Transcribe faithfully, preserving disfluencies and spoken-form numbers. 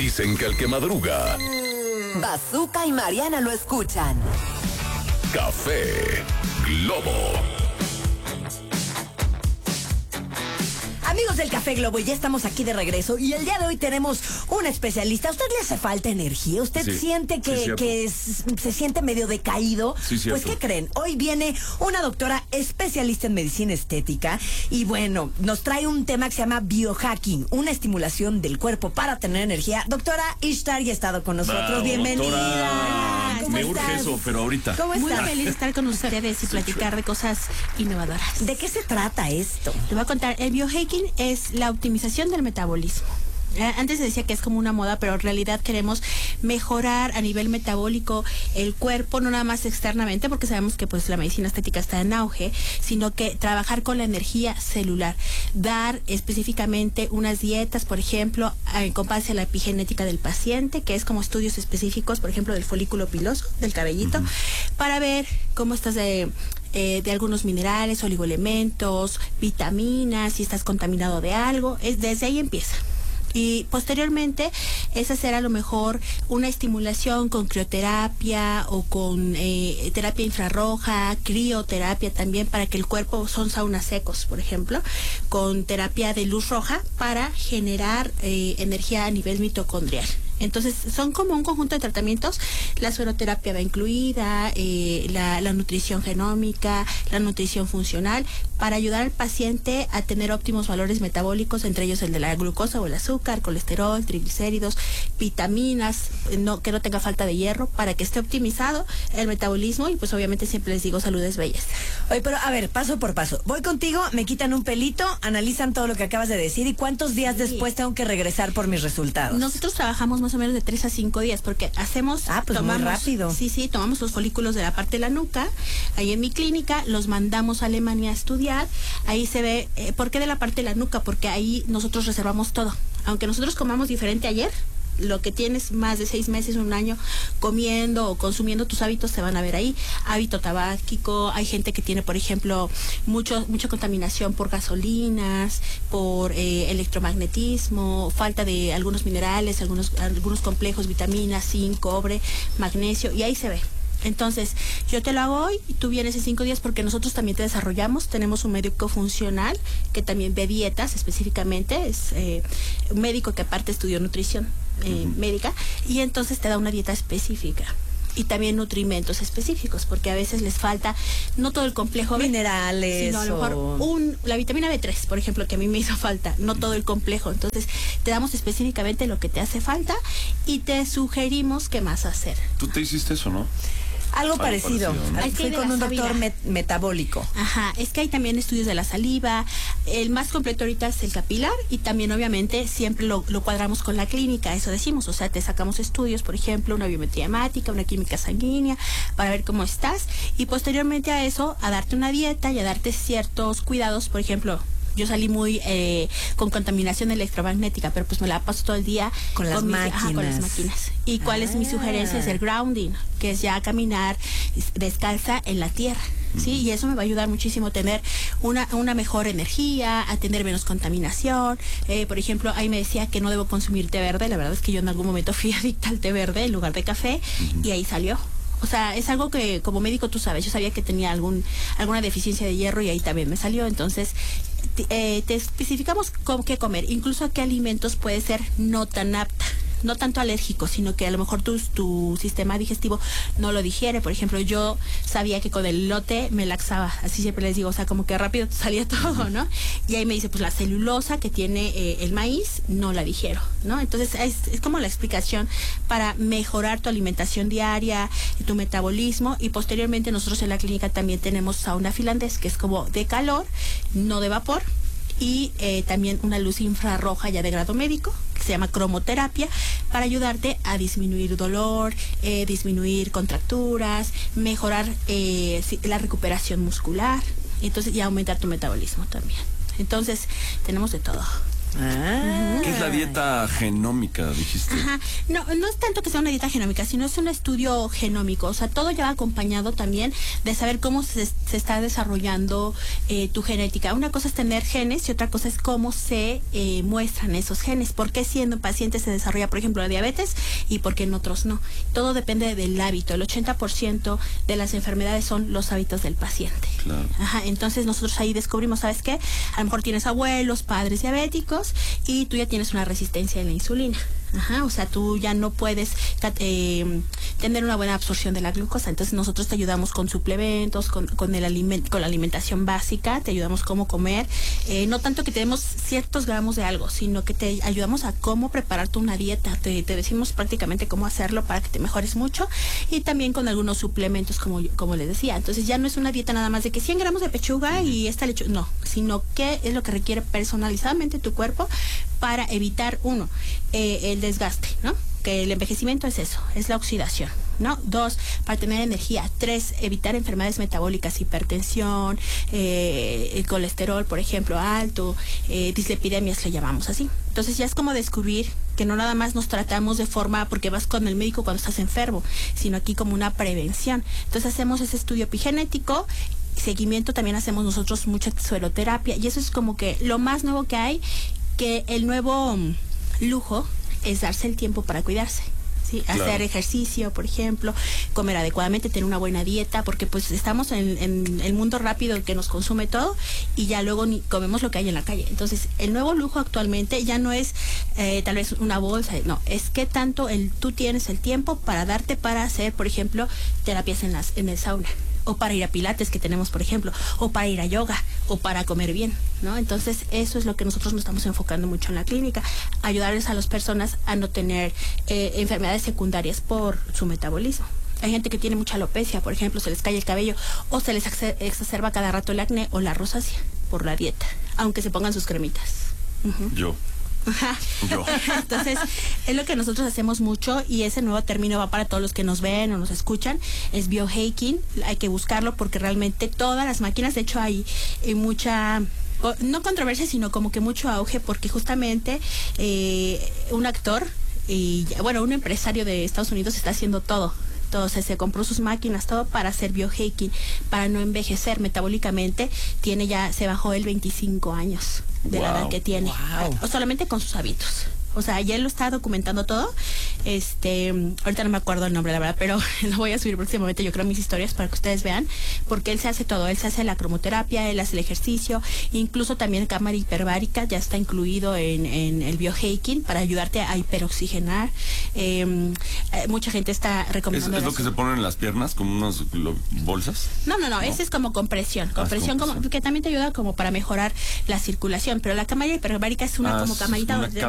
Dicen que el que madruga... Bazooka y Mariana lo escuchan. Café Globo. Amigos del Café Globo, ya estamos aquí de regreso y el día de hoy tenemos un especialista. ¿A usted le hace falta energía? ¿Usted sí, siente que, sí, que es, se siente medio decaído? Sí, pues, ¿qué creen? Hoy viene una doctora especialista en medicina estética y bueno, nos trae un tema que se llama biohacking, una estimulación del cuerpo para tener energía. Doctora Ishtar ya ha estado con nosotros. Ah, Bienvenida. doctora. ¿Cómo Me estás? urge eso, pero ahorita. ¿Cómo Muy estás? feliz de estar con ustedes y platicar de cosas innovadoras. ¿De qué se trata esto? Le voy a contar, el biohacking es la optimización del metabolismo. Antes se decía que es como una moda, pero en realidad queremos mejorar a nivel metabólico el cuerpo, no nada más externamente, porque sabemos que pues la medicina estética está en auge, sino que trabajar con la energía celular, dar específicamente unas dietas, por ejemplo, con base a la epigenética del paciente, que es como estudios específicos, por ejemplo, del folículo piloso, del cabellito, uh-huh. para ver cómo estás de... Eh, de algunos minerales, oligoelementos, vitaminas, si estás contaminado de algo, es desde ahí empieza. Y posteriormente es hacer a lo mejor una estimulación con crioterapia o con eh, terapia infrarroja, crioterapia también para que el cuerpo, son saunas secos, por ejemplo, con terapia de luz roja para generar eh, energía a nivel mitocondrial. Entonces, son como un conjunto de tratamientos. La sueroterapia va incluida, eh, la, la nutrición genómica, la nutrición funcional, para ayudar al paciente a tener óptimos valores metabólicos, entre ellos el de la glucosa o el azúcar, colesterol, triglicéridos, vitaminas, no, que no tenga falta de hierro, para que esté optimizado el metabolismo y pues obviamente siempre les digo saludes bellas. Oye, pero a ver, paso por paso. Voy contigo, me quitan un pelito, analizan todo lo que acabas de decir y cuántos días sí. después tengo que regresar por mis resultados. Nosotros trabajamos más o menos de tres a cinco días, porque hacemos... Ah, pues tomamos, muy rápido. Sí, sí, tomamos los folículos de la parte de la nuca, ahí en mi clínica, los mandamos a Alemania a estudiar, ahí se ve, eh, ¿por qué de la parte de la nuca? Porque ahí nosotros reservamos todo. Aunque nosotros comamos diferente ayer, lo que tienes más de seis meses, un año comiendo o consumiendo, tus hábitos se van a ver ahí. Hábito tabáquico, hay gente que tiene, por ejemplo, mucho mucha contaminación por gasolinas, por eh, electromagnetismo, falta de algunos minerales, algunos algunos complejos, vitaminas, zinc, cobre, magnesio, y ahí se ve. Entonces, yo te lo hago hoy y tú vienes en cinco días porque nosotros también te desarrollamos. Tenemos un médico funcional que también ve dietas específicamente. Es eh, un médico que aparte estudió nutrición eh, uh-huh. médica y entonces te da una dieta específica. Y también nutrimentos específicos, porque a veces les falta no todo el complejo minerales, sino a lo mejor o... un, la vitamina B tres, por ejemplo, que a mí me hizo falta, no todo el complejo. Entonces, te damos específicamente lo que te hace falta y te sugerimos qué más hacer. Tú te hiciste eso, ¿no? Algo, Algo parecido, parecido ¿no? Es que fui con un doctor met metabólico. Ajá, es que hay también estudios de la saliva. El más completo ahorita es el capilar y también obviamente siempre lo, lo cuadramos con la clínica, eso decimos, o sea, te sacamos estudios, por ejemplo, una biometría hemática, una química sanguínea, para ver cómo estás y posteriormente a eso, a darte una dieta y a darte ciertos cuidados, por ejemplo, yo salí muy eh, con contaminación electromagnética, pero pues me la paso todo el día con las con mis, máquinas. Ajá, con las máquinas. ¿Y cuál ah. es mi sugerencia? Es el grounding, que es ya caminar descalza en la tierra. Sí, y eso me va a ayudar muchísimo a tener una, una mejor energía, a tener menos contaminación. Eh, por ejemplo, ahí me decía que no debo consumir té verde. La verdad es que yo en algún momento fui adicta al té verde en lugar de café, uh-huh. y ahí salió. O sea, es algo que como médico tú sabes, yo sabía que tenía algún alguna deficiencia de hierro y ahí también me salió. Entonces, te, eh, te especificamos con qué comer, incluso qué alimentos puede ser no tan apta. No tanto alérgico, sino que a lo mejor tu, tu sistema digestivo no lo digiere. Por ejemplo, yo sabía que con el elote me laxaba, así siempre les digo, o sea, como que rápido salía todo, ¿no? Y ahí me dice, pues la celulosa que tiene eh, el maíz, no la digiero, ¿no? Entonces, es, es como la explicación para mejorar tu alimentación diaria, tu metabolismo, y posteriormente nosotros en la clínica también tenemos sauna finlandés, que es como de calor, no de vapor, y eh, también una luz infrarroja ya de grado médico, que se llama cromoterapia, para ayudarte a disminuir dolor, eh, disminuir contracturas, mejorar eh, la recuperación muscular, entonces y aumentar tu metabolismo también. Entonces, tenemos de todo. Ah. ¿Qué es la dieta genómica, dijiste? Ajá. No, no es tanto que sea una dieta genómica, sino es un estudio genómico. O sea, todo ya va acompañado también de saber cómo se, se está desarrollando eh, tu genética. Una cosa es tener genes y otra cosa es cómo se eh, muestran esos genes. ¿Por qué siendo pacientes se desarrolla, por ejemplo, la diabetes y por qué en otros no? Todo depende del hábito. El ochenta por ciento de las enfermedades son los hábitos del paciente. Claro. Ajá. Entonces nosotros ahí descubrimos, ¿sabes qué? A lo mejor tienes abuelos, padres diabéticos y tú ya tienes una resistencia en la insulina. Ajá, o sea, tú ya no puedes eh, tener una buena absorción de la glucosa. Entonces nosotros te ayudamos con suplementos, con, con, el aliment con la alimentación básica, te ayudamos cómo comer. Eh, no tanto que tenemos ciertos gramos de algo, sino que te ayudamos a cómo prepararte una dieta. Te, te decimos prácticamente cómo hacerlo para que te mejores mucho. Y también con algunos suplementos, como, como les decía. Entonces ya no es una dieta nada más de que cien gramos de pechuga y esta lechuga. No, sino que es lo que requiere personalizadamente tu cuerpo para evitar, uno, eh, el desgaste, ¿no? Que el envejecimiento es eso, es la oxidación, ¿no? Dos, para tener energía. Tres, evitar enfermedades metabólicas, hipertensión, eh, el colesterol, por ejemplo, alto, eh, dislipidemias le llamamos así. Entonces ya es como descubrir que no nada más nos tratamos de forma porque vas con el médico cuando estás enfermo, sino aquí como una prevención. Entonces hacemos ese estudio epigenético, seguimiento, también hacemos nosotros mucha sueroterapia y eso es como que lo más nuevo que hay, que el nuevo lujo es darse el tiempo para cuidarse. ¿Sí? Claro. Hacer ejercicio, por ejemplo, comer adecuadamente, tener una buena dieta, porque pues estamos en, en el mundo rápido que nos consume todo y ya luego ni comemos lo que hay en la calle. Entonces, el nuevo lujo actualmente ya no es eh, tal vez una bolsa, no, es que tanto el, tú tienes el tiempo para darte para hacer, por ejemplo, terapias en, las, en el sauna, o para ir a pilates que tenemos, por ejemplo, o para ir a yoga, o para comer bien, ¿no? Entonces, eso es lo que nosotros nos estamos enfocando mucho en la clínica, ayudarles a las personas a no tener eh, enfermedades secundarias por su metabolismo. Hay gente que tiene mucha alopecia, por ejemplo, se les cae el cabello, o se les exacerba cada rato el acné o la rosácea por la dieta, aunque se pongan sus cremitas. Uh-huh. Yo. Yo. Entonces, es lo que nosotros hacemos mucho y ese nuevo término va para todos los que nos ven o nos escuchan, es biohacking. Hay que buscarlo porque realmente todas las máquinas, de hecho hay, hay mucha, no controversia, sino como que mucho auge porque justamente eh, un actor y bueno, un empresario de Estados Unidos está haciendo todo. Entonces se compró sus máquinas, todo para hacer biohacking, para no envejecer metabólicamente. Tiene ya, se bajó el veinticinco años de wow. la edad que tiene, wow. o solamente con sus hábitos. O sea, ya él lo está documentando todo. Este, ahorita no me acuerdo el nombre, la verdad, pero lo voy a subir próximamente, yo creo, mis historias para que ustedes vean, porque él se hace todo. Él se hace la cromoterapia, él hace el ejercicio, incluso también cámara hiperbárica ya está incluido en, en el biohacking para ayudarte a hiperoxigenar. Eh, eh, mucha gente está recomendando. ¿Es, es lo que se ponen en las piernas, como unas bolsas? No, no, no, no. Ese es como compresión. Compresión, ah, es como, que también te ayuda como para mejorar la circulación, pero la cámara hiperbárica es una ah, como camarita donde